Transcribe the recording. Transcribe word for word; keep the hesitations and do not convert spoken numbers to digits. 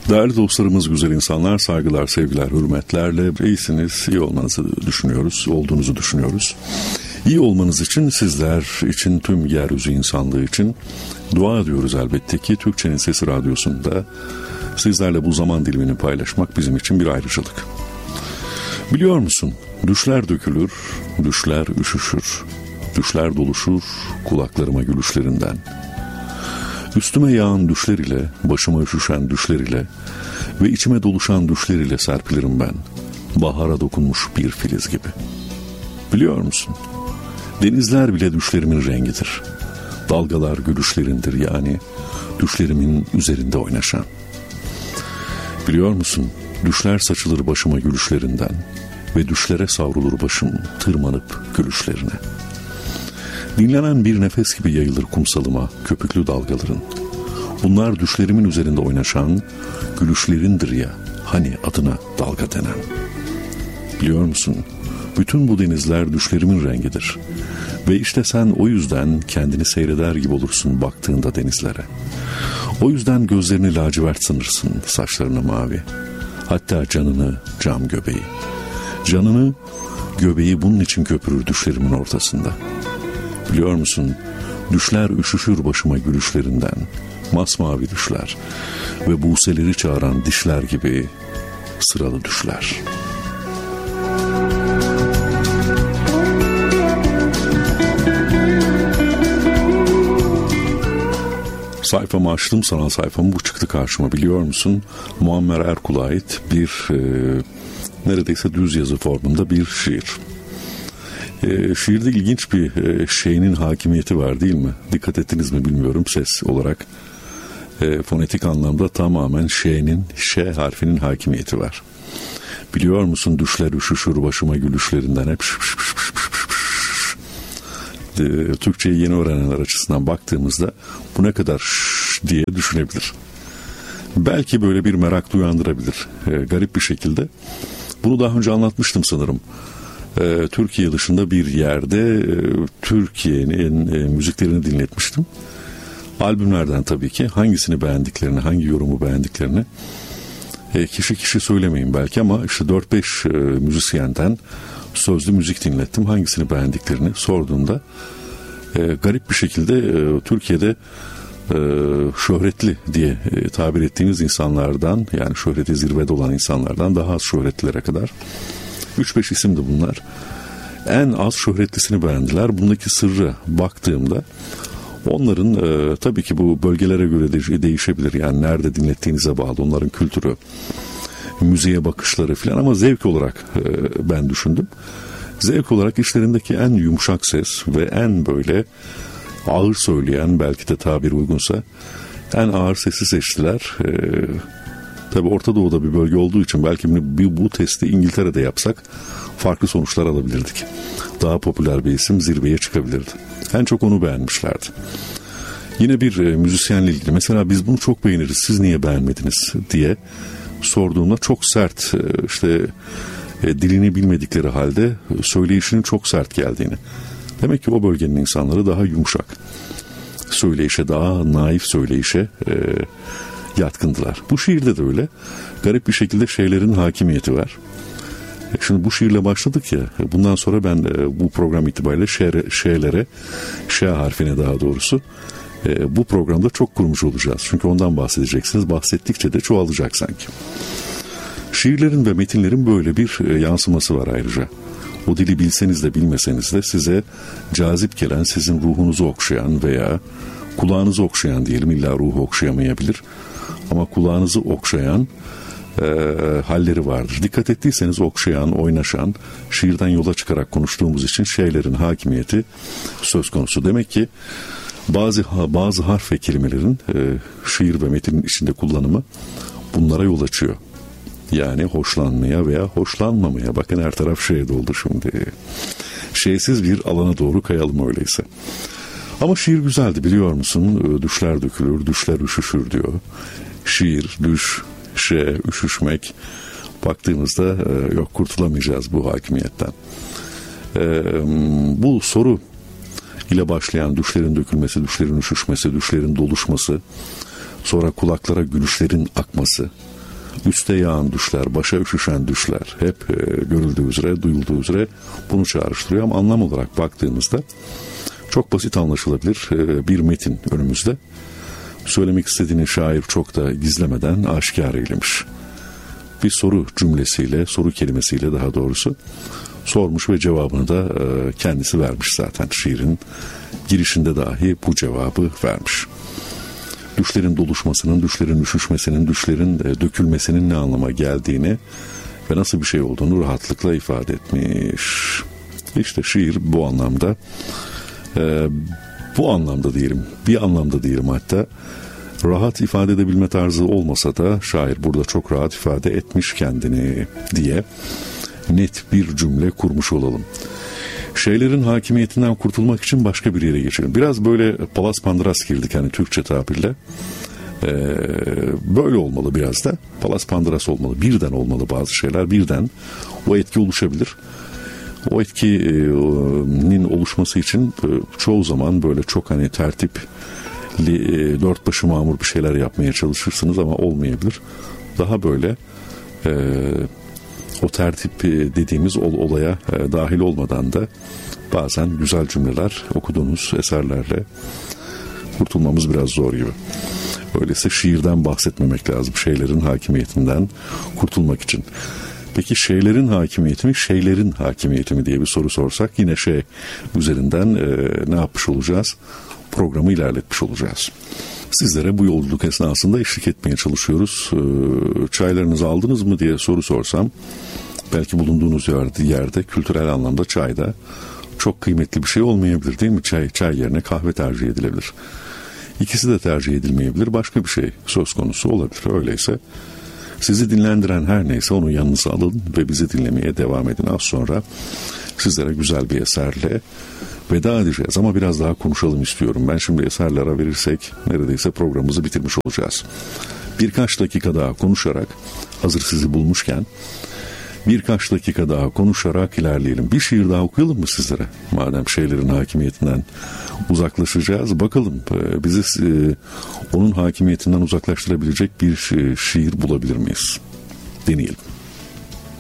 Değerli dostlarımız, güzel insanlar, saygılar, sevgiler, hürmetlerle iyisiniz, iyi olmanızı düşünüyoruz, olduğunuzu düşünüyoruz. İyi olmanız için, sizler için, tüm yeryüzü insanlığı için dua ediyoruz elbette ki. Türkçenin Sesi Radyosu'nda sizlerle bu zaman dilimini paylaşmak bizim için bir ayrıcalık. Biliyor musun? Düşler dökülür, düşler üşüşür, düşler doluşur kulaklarıma gülüşlerinden. Üstüme yağan düşler ile, başıma üşüşen düşler ile ve içime doluşan düşler ile serpilirim ben, bahara dokunmuş bir filiz gibi. Biliyor musun? Denizler bile düşlerimin rengidir. Dalgalar gülüşlerindir, yani düşlerimin üzerinde oynaşan. Biliyor musun? Düşler saçılır başıma gülüşlerinden ve düşlere savrulur başım tırmanıp gülüşlerine. Dinlenen bir nefes gibi yayılır kumsalıma köpüklü dalgaların. Bunlar düşlerimin üzerinde oynaşan gülüşlerindir ya, hani adına dalga denen. Biliyor musun? Bütün bu denizler düşlerimin rengidir. Ve işte sen o yüzden kendini seyreder gibi olursun baktığında denizlere. O yüzden gözlerini lacivert sanırsın, saçlarını mavi. Hatta canını cam göbeği. Canını, göbeği bunun için köpürür düşlerimin ortasında. Biliyor musun? Düşler üşüşür başıma gülüşlerinden. Masmavi düşler ve buseleri çağıran dişler gibi sıralı düşler. Sayfamı açtım, sanal sayfamı, bu çıktı karşıma, biliyor musun? Muammer Erkul'a ait bir e, neredeyse düz yazı formunda bir şiir. E, şiirde ilginç bir e, şeyinin hakimiyeti var, değil mi? Dikkat ettiniz mi bilmiyorum, ses olarak. E, fonetik anlamda tamamen şeyinin, ş harfinin hakimiyeti var. Biliyor musun? Düşler üşüşür başıma gülüşlerinden hep şş, şş, şş, şş, şş. E, Türkçeyi yeni öğrenenler açısından baktığımızda bu ne kadar şş diye düşünebilir. Belki böyle bir merak uyandırabilir. E, garip bir şekilde. Bunu daha önce anlatmıştım sanırım. E, Türkiye dışında bir yerde e, Türkiye'nin e, müziklerini dinletmiştim. Albümlerden tabii ki. Hangisini beğendiklerini, hangi yorumu beğendiklerini e, kişi kişi söylemeyin belki, ama işte dört beş e, müzisyenden sözlü müzik dinlettim. Hangisini beğendiklerini sorduğumda e, garip bir şekilde e, Türkiye'de e, şöhretli diye e, tabir ettiğimiz insanlardan, yani şöhreti zirvede olan insanlardan daha az şöhretlilere kadar üç beş isimdi bunlar. En az şöhretlisini beğendiler. Bundaki sırrı baktığımda onların e, tabii ki bu bölgelere göre de değişebilir. Yani nerede dinlettiğinize bağlı, onların kültürü, müziğe bakışları filan, ama zevk olarak e, ben düşündüm. Zevk olarak işlerindeki en yumuşak ses ve en böyle ağır söyleyen, belki de tabir uygunsa en ağır sesi seçtiler. E, tabii Orta Doğu'da bir bölge olduğu için belki bu, bu testi İngiltere'de yapsak farklı sonuçlar alabilirdik. Daha popüler bir isim zirveye çıkabilirdi. En çok onu beğenmişlerdi. Yine bir e, müzisyenle ilgili, mesela biz bunu çok beğeniriz, siz niye beğenmediniz diye sorduğumda çok sert, e, işte e, dilini bilmedikleri halde söyleyişinin çok sert geldiğini. Demek ki o bölgenin insanları daha yumuşak söyleyişe, daha naif söyleyişe e, yatkındılar. Bu şiirde de öyle. Garip bir şekilde şeylerin hakimiyeti var. Şimdi bu şiirle başladık ya, bundan sonra ben bu program itibariyle şere, şeylere, ş harfine daha doğrusu bu programda çok kurmuş olacağız. Çünkü ondan bahsedeceksiniz. Bahsettikçe de çoğalacak sanki. Şiirlerin ve metinlerin böyle bir yansıması var ayrıca. O dili bilseniz de bilmeseniz de size cazip gelen, sizin ruhunuzu okşayan veya kulağınızı okşayan diyelim, illa ruhu okşayamayabilir. Ama kulağınızı okşayan E, halleri vardır. Dikkat ettiyseniz okşayan, oynaşan, şiirden yola çıkarak konuştuğumuz için şeylerin hakimiyeti söz konusu. Demek ki bazı bazı harf ve kelimelerin e, şiir ve metinin içinde kullanımı bunlara yol açıyor. Yani hoşlanmaya veya hoşlanmamaya. Bakın her taraf şeye doldu şimdi. Şeysiz bir alana doğru kayalım öyleyse. Ama şiir güzeldi, biliyor musun? Düşler dökülür, düşler üşüşür diyor. Şiir, düş, şe, üşüşmek. Baktığımızda e, yok, kurtulamayacağız bu hakimiyetten. E, bu soru ile başlayan düşlerin dökülmesi, düşlerin üşüşmesi, düşlerin doluşması, sonra kulaklara gülüşlerin akması, üste yağan düşler, başa üşüşen düşler hep e, görüldüğü üzere, duyulduğu üzere bunu çağrıştırıyor. Ama anlam olarak baktığımızda çok basit anlaşılabilir e, bir metin önümüzde. Söylemek istediğini şair çok da gizlemeden aşikar eylemiş. Bir soru cümlesiyle, soru kelimesiyle daha doğrusu sormuş ve cevabını da e, kendisi vermiş zaten. Şiirin girişinde dahi bu cevabı vermiş. Düşlerin doluşmasının, düşlerin üşüşmesinin, düşlerin e, dökülmesinin ne anlama geldiğini ve nasıl bir şey olduğunu rahatlıkla ifade etmiş. İşte şiir bu anlamda, e, bu anlamda diyelim, bir anlamda diyelim hatta, rahat ifade edebilme tarzı olmasa da şair burada çok rahat ifade etmiş kendini diye net bir cümle kurmuş olalım. Şeylerin hakimiyetinden kurtulmak için başka bir yere geçelim. Biraz böyle palas pandras girdik hani Türkçe tabirle. Ee, böyle olmalı biraz da. Palas pandras olmalı. Birden olmalı bazı şeyler. Birden o etki oluşabilir. O etkinin oluşması için çoğu zaman böyle çok hani tertipli, dört başı mamur bir şeyler yapmaya çalışırsınız ama olmayabilir. Daha böyle e, o tertip dediğimiz olaya dahil olmadan da bazen güzel cümleler okuduğunuz eserlerle kurtulmamız biraz zor gibi. Öyleyse şiirden bahsetmemek lazım. Şeylerin hakimiyetinden kurtulmak için. Peki şeylerin hakimiyeti mi, şeylerin hakimiyeti mi diye bir soru sorsak yine şey üzerinden e, ne yapmış olacağız? Programı ilerletmiş olacağız. Sizlere bu yolculuk esnasında eşlik etmeye çalışıyoruz. E, çaylarınızı aldınız mı diye soru sorsam belki bulunduğunuz yerde, yerde kültürel anlamda çayda çok kıymetli bir şey olmayabilir değil mi? Çay, çay yerine kahve tercih edilebilir. İkisi de tercih edilmeyebilir. Başka bir şey söz konusu olabilir. Öyleyse sizi dinlendiren her neyse onu yanınıza alın ve bizi dinlemeye devam edin. Az sonra sizlere güzel bir eserle veda edeceğiz ama biraz daha konuşalım istiyorum. Ben şimdi eserle ara verirsek neredeyse programımızı bitirmiş olacağız. Birkaç dakika daha konuşarak hazır sizi bulmuşken birkaç dakika daha konuşarak ilerleyelim. Bir şiir daha okuyalım mı sizlere? Madem şeylerin hakimiyetinden uzaklaşacağız. Bakalım bizi e, onun hakimiyetinden uzaklaştırabilecek bir şiir bulabilir miyiz? Deneyelim.